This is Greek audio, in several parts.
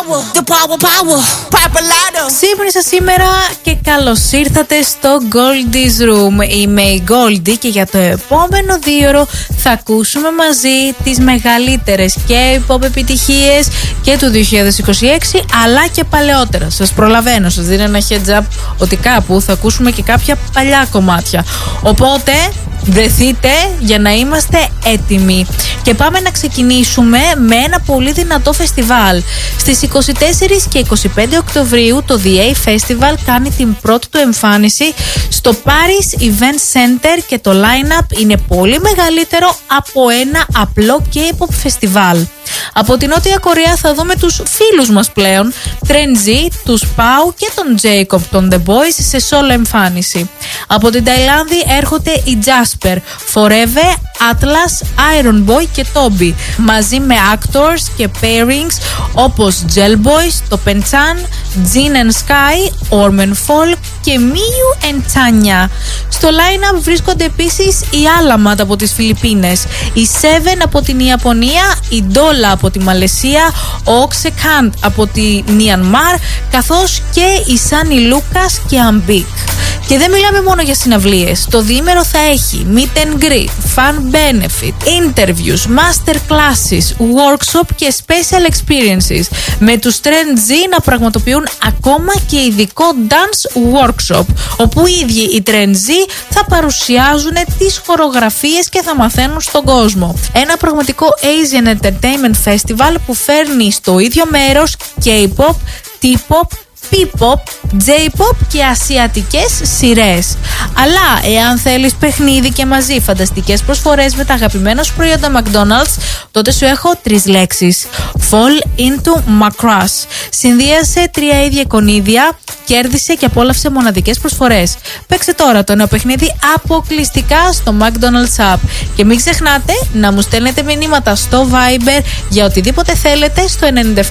Ξύπνησα σήμερα και καλώς ήρθατε στο Goldie's Room. Είμαι η Goldie και για το επόμενο 2ωρο θα ακούσουμε μαζί τις μεγαλύτερες και pop επιτυχίες και του 2026 αλλά και παλαιότερα. Σας προλαβαίνω, σας δίνω ένα heads up ότι κάπου θα ακούσουμε και κάποια παλιά κομμάτια. Οπότε δεθείτε για να είμαστε έτοιμοι. Και πάμε να ξεκινήσουμε με ένα πολύ δυνατό φεστιβάλ. Στις 24 και 25 Οκτωβρίου το The A Festival κάνει την πρώτη του εμφάνιση στο Paris Event Center και το line-up είναι πολύ μεγαλύτερο από ένα απλό K-pop φεστιβάλ. Από την Νότια Κορέα θα δούμε τους φίλους μας πλέον, Trend Z, τους Pau και τον Jacob των The Boys σε solo εμφάνιση. Από την Ταϊλάνδη έρχονται οι Jasper, Forever, Atlas, Iron Boy και Toby, μαζί με actors και pairings όπως Gel Boys, το Penchan, Jin and Sky, Ormen Folk και Miyu and Tanya. Στο line-up βρίσκονται επίσης οι Alamat από τις Φιλιππίνες, οι Seven από την Ιαπωνία, η Dola από τη Μαλαισία, ο Oxekant από τη Μιανμάρ, καθώς και η Sunny Lucas και Ambik. Και δεν μιλάμε μόνο για συναυλίες. Το διήμερο θα έχει meet and greet, fun benefit, interviews, master classes, workshop και special experiences. Με τους Trend Z να πραγματοποιούν ακόμα και ειδικό dance workshop, όπου οι ίδιοι οι Trend Z θα παρουσιάζουν τις χορογραφίες και θα μαθαίνουν στον κόσμο. Ένα πραγματικό Asian Entertainment Festival που φέρνει στο ίδιο μέρος K-pop, T-pop, P-pop, J-pop και ασιατικές σειρές. Αλλά εάν θέλεις παιχνίδι και μαζί φανταστικές προσφορές με τα αγαπημένα σου προϊόντα McDonald's, τότε σου έχω 3 λέξεις. Fall into Macross. Συνδύασε 3 ίδια εικονίδια, κέρδισε και απόλαυσε μοναδικές προσφορές. Παίξε τώρα το νέο παιχνίδι αποκλειστικά στο McDonald's App. Και μην ξεχνάτε να μου στέλνετε μηνύματα στο Viber για οτιδήποτε θέλετε στο 97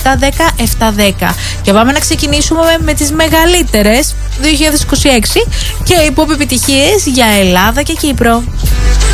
710 710. Και πάμε να ξεκινήσουμε με τις μεγαλύτερες 2026 και οι pop επιτυχίες για Ελλάδα και Κύπρο.